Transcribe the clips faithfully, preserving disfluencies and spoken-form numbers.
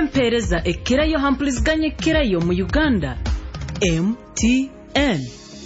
empereza ekirayo hampuliziganya ekirayo mu Uganda. M T N.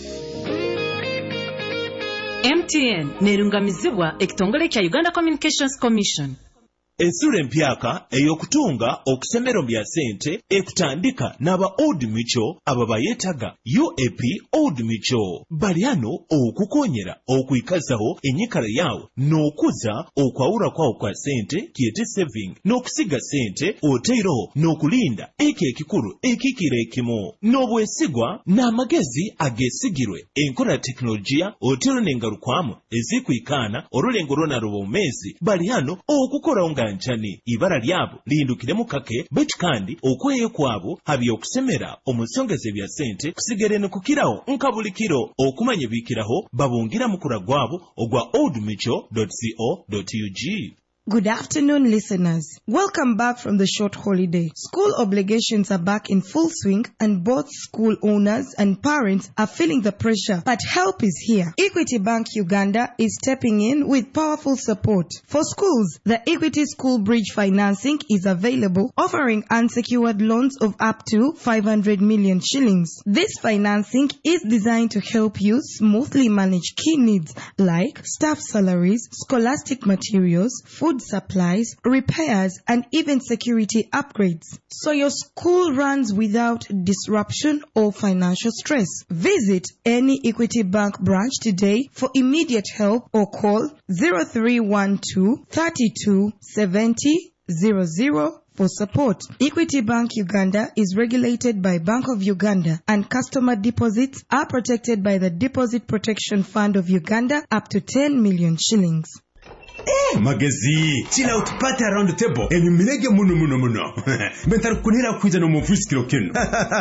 M T N nerungamizibwa ekitongole kya Uganda Communications Commission. Ensura empyaka eyokutunga okusemero bya sente ekutandika n'aba Old Mutual aba bayetaga U A P Old Mutual. Baliano okukonyera okuikazaho enyikala yawo n'okuza okwawula kwawo kwa sente kiyete saving n'okusiga sente oteiro n'okulinda eke ekikulu ekikira ekimu n'obwesigwa n'amagezi agesigirwe enkola teknolojia oteiro n'engalukwamu ezikuikana olulengo lwona lw'omumezi baliano okukola onga nchani ibara lyabo lindukiremu kake betu kandi okweyo kwabo habi okusemera omusongeze bya sente kusigere nokukiraho nkabulikiro okumanye bikiraho babungira mukura gwabo ogwa old mutual dot co dot u g. Good afternoon, listeners. Welcome back from the short holiday. School obligations are back in full swing and both school owners and parents are feeling the pressure, but help is here. Equity Bank Uganda is stepping in with powerful support. For schools, the Equity School Bridge financing is available, offering unsecured loans of up to five hundred million shillings. This financing is designed to help you smoothly manage key needs like staff salaries, scholastic materials, food supplies, repairs, and even security upgrades, so your school runs without disruption or financial stress. Visit any Equity Bank branch today for immediate help or call zero three one two, three two seven zero zero zero for support. Equity Bank Uganda is regulated by Bank of Uganda, and customer deposits are protected by the Deposit Protection Fund of Uganda up to ten million shillings. Eh, magezi, chila utupate around the table. Eni minege munu munu munu. Bentar kunira kuja no mufisi kilo kinu.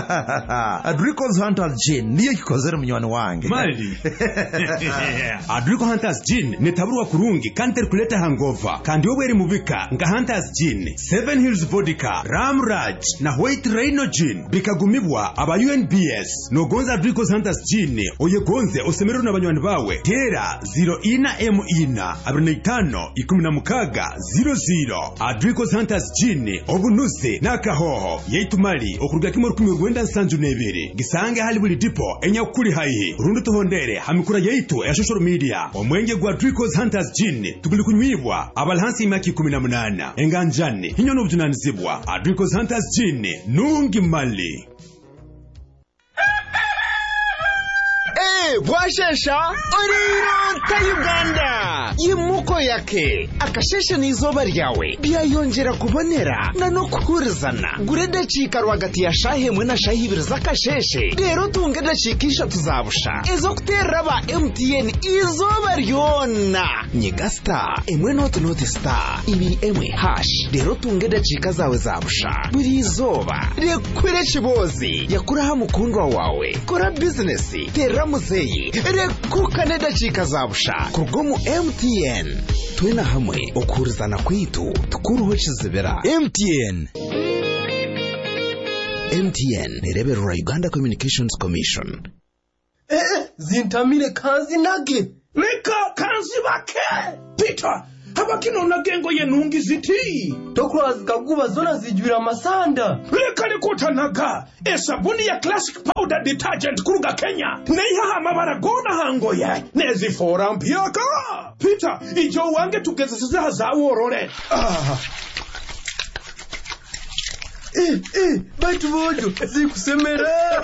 Adrico's Hunters Gin, niye kikozere mnywana wange. Mali. Adrico Hunters Gin, netaburuwa kurungi, kanter kuleta hangover. Kandi obweri mubika, nga Hunters Gin, Seven Hills Vodka, Ram Raj, na White Rhino Gin. Bikagumibwa, aba U N B S. No gonza Adrico's Hunters Gin, oye gonze, osemeru na banywani bawe. Tera, zero ina emu ina, abrineitano. Ikumina mukaga zero zero. Adrico's Hunters Gin obunuze nakahoho yeitumali okuruga kimwe rukumi rwenda nsanju nebere gisange hali buli dipo enya kuri haihe rundu tuhondere hamikura yeitu ya social media omwenge gwa Adrico's Hunters Gin tuguli kunywibwa abalhansi imaki kumi na munane enganjani hinyono bujunanizibwa Adrico's Hunters Gin nungi mali. Bwashesha oriro ta Uganda yimuko yake akasheshe n'izoba ryawe byayongera kubonera na no kuhurizana gureda chika rwagati ya shahe mwe na shahi ibiri zakasheshe rero tunge dacikisha tuzabusha ezo kutera ba M T N izoba ryona nyiga star emwe note note star ibi emwe hash rero tunge dacika zawe zabusha buri izoba rekure chibozi yakuraha mukundwa wawe kora business tera muzeyi rekuka nedacika zabusha kugomu M T N twena hamwe okurizana kwitu tukuruho chizibera. M T N M T N nereberera Uganda Communications Commission. Eh zintamire kanzi nage leka kanzi bake Peter habakino nagengo yenungi ziti tokwazi kaguba zona zijwira amasanda leka lekotanaga esabuni ya classic powder detergent kuruga Kenya neiha amabara gona hangoye nezifora mpyaka Peter ijo wange tugezesiza hazaworore ah Eh, eh, baitu bojo, zikusemera.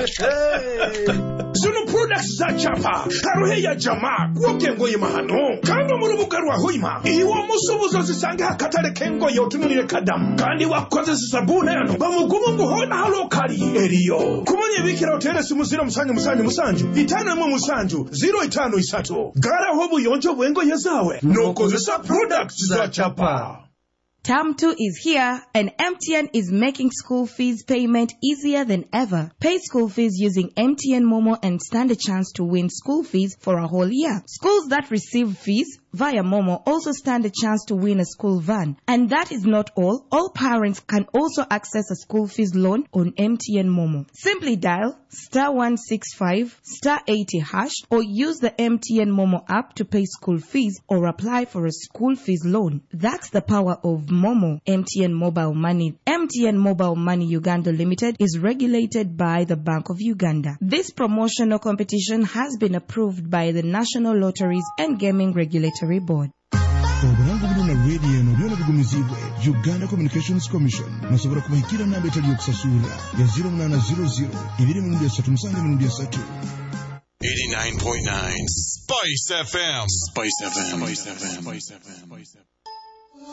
Zino products za chapa, haruhe ya jamaa, kuokengo yimahano. Kando murubuga rwa hoima, iwa musubuzo zisange hakatare kengo yotunulire kadamu. Kandi wakoze zisabune yano, bamugumu nguhona halokali eriyo. Kumanye bikira hotere simuzira musanju musanju musanju, itano mu musanju, zero itano isato. Gara hobu yonjo wengo yezawe, noko zisa products za chapa. Term two is here, and M T N is making school fees payment easier than ever. Pay school fees using M T N Momo and stand a chance to win school fees for a whole year. Schools that receive fees via Momo also stand a chance to win a school van. And that is not all. All parents can also access a school fees loan on M T N Momo. Simply dial star one six five star eighty hash or use the M T N Momo app to pay school fees or apply for a school fees loan. That's the power of Momo. M T N Mobile Money. M T N Mobile Money Uganda Limited is regulated by the Bank of Uganda. This promotional competition has been approved by the National Lotteries and Gaming Regulatory Board. Obulangu buluna radio no byona bigumizibwe Uganda Communications Commission nasobora kubahikira namba etali yokusasula ya zero nine zero zero ibiri mu ndya satu musange mu ndya satu. eighty-nine point nine Spice F M. Spice F M. Spice F M. Spice F M.